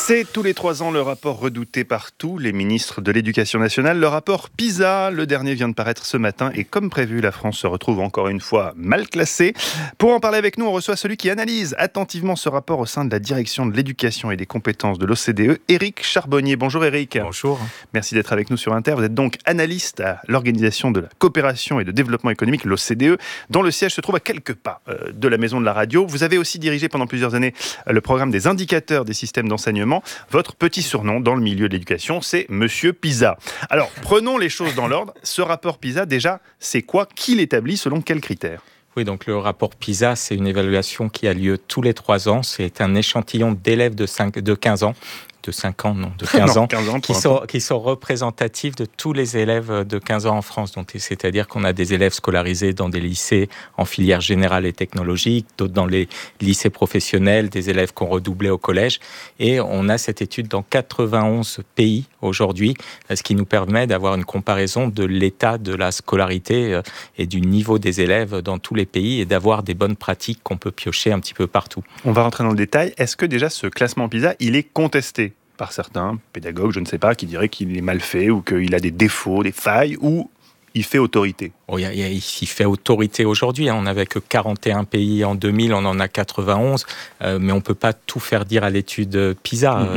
C'est tous les 3 ans le rapport redouté par tous les ministres de l'Éducation nationale, le rapport PISA. Le dernier vient de paraître ce matin et comme prévu, la France se retrouve encore une fois mal classée. Pour en parler avec nous, on reçoit celui qui analyse attentivement ce rapport au sein de la direction de l'éducation et des compétences de l'OCDE, Éric Charbonnier. Bonjour Éric. Bonjour. Merci d'être avec nous sur Inter. Vous êtes donc analyste à l'Organisation de la coopération et de développement économique, l'OCDE, dont le siège se trouve à quelques pas de la maison de la radio. Vous avez aussi dirigé pendant plusieurs années le programme des indicateurs des systèmes d'enseignement. Votre petit surnom dans le milieu de l'éducation, c'est Monsieur PISA. Alors, prenons les choses dans l'ordre. Ce rapport PISA, déjà, c'est quoi? Qui l'établit? Selon quels critères? Oui, donc le rapport PISA, c'est une évaluation qui a lieu tous les 3 ans. C'est un échantillon d'élèves de 15 ans. De 5 ans, non, de 15 ans, 15 ans qui sont représentatifs de tous les élèves de 15 ans en France. Donc, c'est-à-dire qu'on a des élèves scolarisés dans des lycées en filière générale et technologique, d'autres dans les lycées professionnels, des élèves qui ont redoublé au collège. Et on a cette étude dans 91 pays aujourd'hui, ce qui nous permet d'avoir une comparaison de l'état de la scolarité et du niveau des élèves dans tous les pays et d'avoir des bonnes pratiques qu'on peut piocher un petit peu partout. On va rentrer dans le détail. Est-ce que déjà ce classement PISA, il est contesté par certains pédagogues, je ne sais pas, qui diraient qu'il est mal fait ou qu'il a des défauts, des failles, ou il fait autorité? Il fait autorité aujourd'hui. On n'avait que 41 pays en 2000, on en a 91, mais on ne peut pas tout faire dire à l'étude PISA.